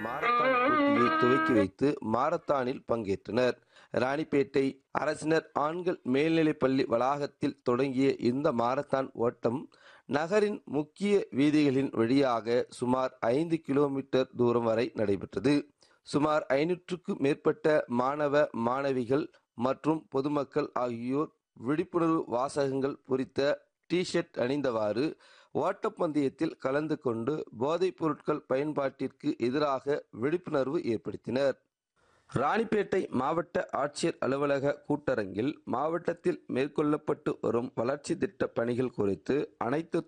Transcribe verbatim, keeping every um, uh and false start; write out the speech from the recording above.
Marathon போட்டியை துவக்கி வைத்து மாரத்தானில் பங்கேற்றனர். ராணிப்பேட்டை அரசினர் ஆண்கள் மேல்நிலைப்பள்ளி வளாகத்தில் தொடங்கிய இந்த மாரத்தான் ஓட்டம் நகரின் முக்கிய வீதிகளின் வழியாக சுமார் ஐந்து கிலோமீட்டர் தூரம் வரை நடைபெற்றது. சுமார் ஐநூற்றுக்கும் மேற்பட்ட மாணவ மாணவிகள் மற்றும் பொதுமக்கள் ஆகியோர் விழிப்புணர்வு வாசகங்கள் பொறித்த டி ஷர்ட் அணிந்தவாறு ஓட்டப்பந்தயத்தில் கலந்து கொண்டு போதைப் பொருட்கள் பயன்பாட்டிற்கு எதிராக விழிப்புணர்வு ஏற்படுத்தினர். ராணிப்பேட்டை மாவட்ட ஆட்சியர் அலுவலக கூட்டரங்கில் மாவட்டத்தில் மேற்கொள்ளப்பட்டு வரும் வளர்ச்சி திட்ட பணிகள் குறித்து அனைத்து